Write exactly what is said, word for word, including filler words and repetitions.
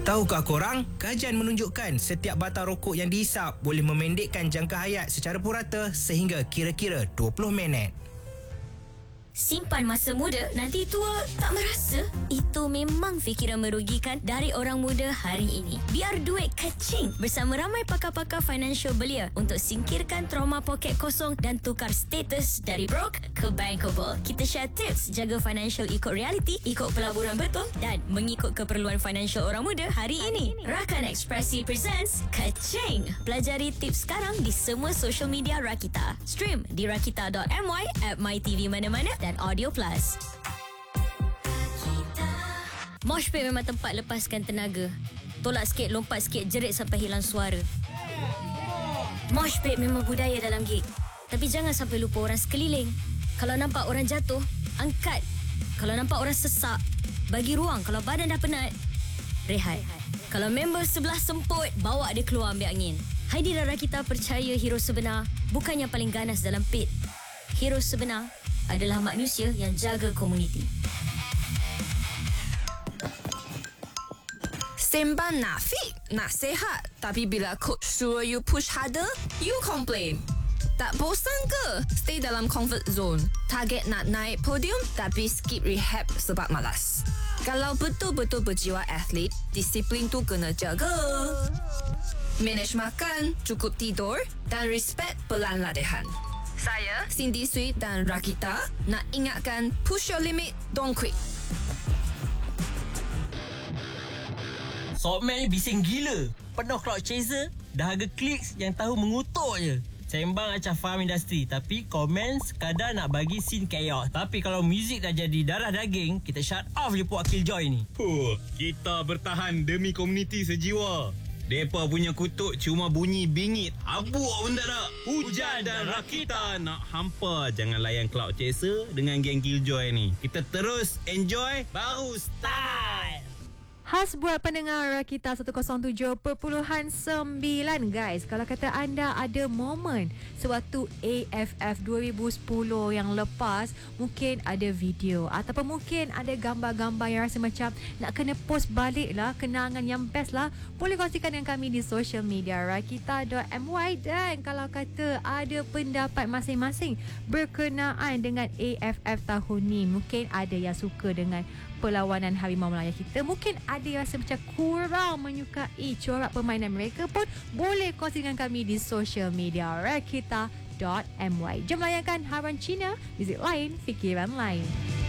Tahukah korang, kajian menunjukkan setiap batang rokok yang dihisap boleh memendekkan jangka hayat secara purata sehingga kira-kira dua puluh minit. Simpan masa muda, nanti tua tak merasa? Itu memang fikiran merugikan dari orang muda hari ini. Biar duit kecing bersama ramai pakar-pakar financial belia untuk singkirkan trauma poket kosong dan tukar status dari broke ke bankable. Kita share tips jaga financial ikut reality, ikut pelaburan betul dan mengikut keperluan financial orang muda hari ini. Rakan Ekspresi presents Kecing. Pelajari tips sekarang di semua social media Rakita. Stream di rakita dot my, app MyTV mana-mana dan Audio Plus. Mosh pit memang tempat lepaskan tenaga. Tolak sikit, lompat sikit, jerit sampai hilang suara. Mosh pit memang budaya dalam gig. Tapi jangan sampai lupa orang sekeliling. Kalau nampak orang jatuh, angkat. Kalau nampak orang sesak, bagi ruang. Kalau badan dah penat, rehat. Kalau member sebelah semput, bawa dia keluar ambil angin. Heidi dan Rakita percaya hero sebenar bukan yang paling ganas dalam pit. Hero sebenar adalah manusia yang jaga komuniti. Sembang nak fit, nak sehat. Tapi bila coach suruh you push harder, you complain. Tak bosan ke stay dalam comfort zone? Target nak naik podium tapi skip rehab sebab malas. Kalau betul-betul berjiwa atlet, disiplin tu kena jaga. Manage makan, cukup tidur dan respect pelan latihan. Saya, Cindy Sweet dan Rakita nak ingatkan push your limit, don't quit. Softman ni bising gila. Penuh crowd chaser, dahaga clicks yang tahu mengutuk je. Sembang acah faham industri, tapi komen sekadar nak bagi scene chaos. Tapi kalau muzik dah jadi darah daging, kita shut off je puak Killjoy ni. Huh, kita bertahan demi komuniti sejiwa. Depa punya kutuk cuma bunyi bingit. Abuk pun tak ada. Hujan dan Rakita nak hampa. Jangan layan cloud chaser dengan geng Killjoy ni. Kita terus enjoy, baru start. Khas buat pendengar Rakita seratus tujuh perpuluhan sembilan guys. Kalau kata anda ada momen sewaktu A F F dua ribu sepuluh yang lepas, mungkin ada video ataupun mungkin ada gambar-gambar yang rasa macam nak kena post balik lah, kenangan yang best lah, boleh kongsikan dengan kami di social media rakita dot my. Dan kalau kata ada pendapat masing-masing berkenaan dengan A F F tahun ni, mungkin ada yang suka dengan perlawanan Harimau Melaya kita, mungkin ada yang rasa macam kurang menyukai corak permainan mereka pun, boleh kongsi dengan kami di social media rakita dot my. Jom layankan Haran Cina, muzik lain, fikiran lain.